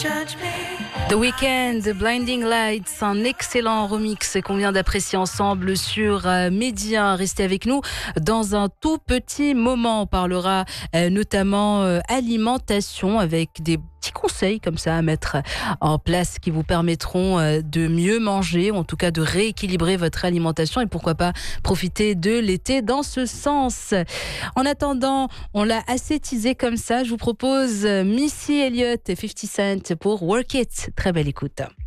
The Weeknd, Blinding Lights, un excellent remix qu'on vient d'apprécier ensemble sur Média. Restez avec nous dans un tout petit moment. On parlera notamment alimentation avec des petits conseils comme ça à mettre en place qui vous permettront de mieux manger, ou en tout cas de rééquilibrer votre alimentation et pourquoi pas profiter de l'été dans ce sens. En attendant, on l'a assez teasé comme ça. Je vous propose Missy Elliott et 50 Cent pour Work It. Très belle écoute.